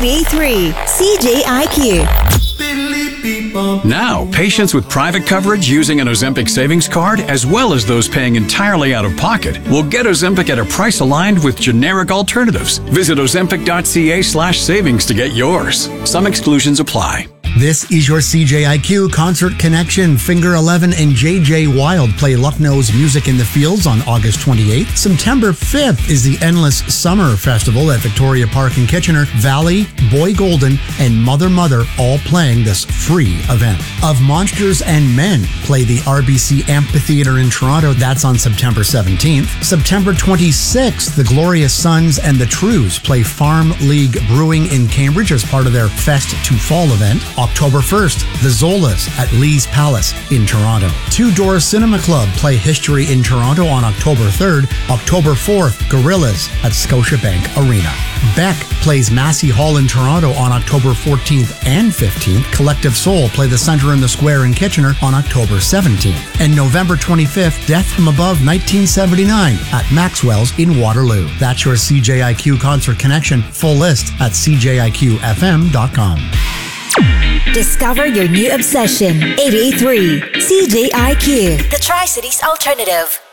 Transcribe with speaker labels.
Speaker 1: 88.3 CJIQ.
Speaker 2: Now, patients with private coverage using an Ozempic savings card, as well as those paying entirely out of pocket, will get Ozempic at a price aligned with generic alternatives. Visit ozempic.ca/savings to get yours. Some exclusions apply.
Speaker 3: This is your CJIQ Concert Connection. Finger 11 and JJ Wild play Lucknow's Music in the Fields on August 28th. September 5th is the Endless Summer Festival at Victoria Park in Kitchener. Valley, Boy Golden, and Mother Mother all playing this free event. Of Monsters and Men play the RBC Amphitheatre in Toronto. That's on September 17th. September 26th, the Glorious Sons and the Trues play Farm League Brewing in Cambridge as part of their Fest to Fall event. October 1st, the Zolas at Lee's Palace in Toronto. Two Door Cinema Club play History in Toronto on October 3rd. October 4th, Gorillaz at Scotiabank Arena. Beck plays Massey Hall in Toronto on October 14th and 15th. Collective Soul play the Centre in the Square in Kitchener on October 17th. And November 25th, Death from Above 1979 at Maxwell's in Waterloo. That's your CJIQ Concert Connection. Full list at cjiqfm.com.
Speaker 1: Discover your new obsession. 88.3 CJIQ, the Tri-Cities Alternative.